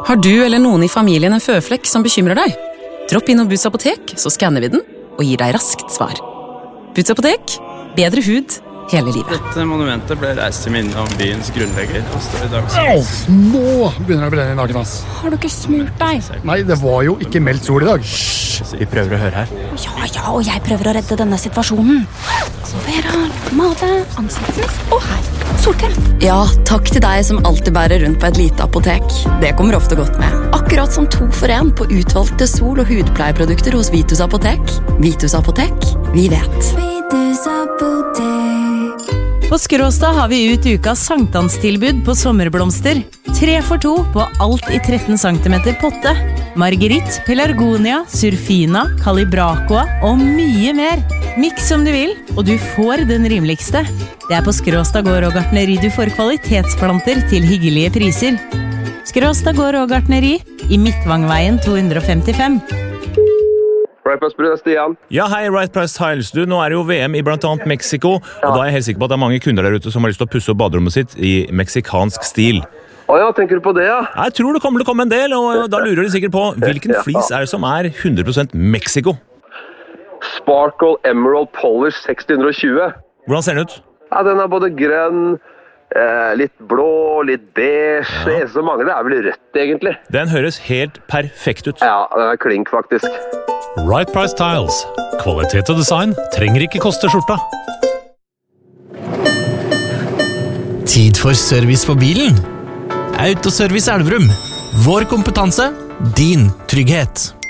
Har du eller noen i familien en føflekk som bekymrer deg? Dropp innom Boots apotek, så skanner vi den og gir deg raskt svar. Boots apotek, bedre hud hele livet. Dette monumentet ble reist til minne om byens grunnlegger. Og står i dag. Nå begynner det å brenne i naken, ass. Har du ikke smurt deg? Nei, det var jo ikke meldt sol i dag. Vi prøver å høre her. Ja, og jeg prøver å redde denne situasjonen. Vera, male, ansiktsmist og her, solkrem. Ja, takk til deg som alltid bærer rundt på et lite apotek. Det kommer ofte godt med. Akkurat som 2 for 1 på utvalgte sol- og hudpleieprodukter hos Vitus apotek. Vitus apotek, vi vet. Vitus apotek. På Skråstad har vi ut ukas sankthanstilbud på sommerblomster. 3 for 2 på alt i 13 cm potte. Marguerite, pelargonia, surfina, calibracoa og mye mer. Mix som du vil, og du får den rimeligste. Det på Skråstad gård og gartneri du får kvalitetsplanter til hyggelige priser. Skråstad gård og gartneri i Midtvangveien 255. Right Price, det Stian. Ja, hei, Right Price Tiles. Du, nå det jo VM i blant annet Mexico, og da jeg helt sikker på at det mange kunder der ute som har lyst til å pusse opp baderommet sitt i meksikansk stil. Ja, tenker du på det, ja? Jeg tror det kommer til å komme en del, og da lurer de sikkert på hvilken flis det som 100% Mexico. Sparkle Emerald Polish 620. Hvordan ser den ut? Ja, den både grønn, litt blå, litt beige. Ja. Det eneste som mangler vel rødt, egentlig. Den høres helt perfekt ut. Ja, den klink, faktisk. Right Price Tiles. Kvalitet og design trenger ikke koste skjorta. Tid for service på bilen. Autoservice Elverum. Vår kompetanse, din trygghet.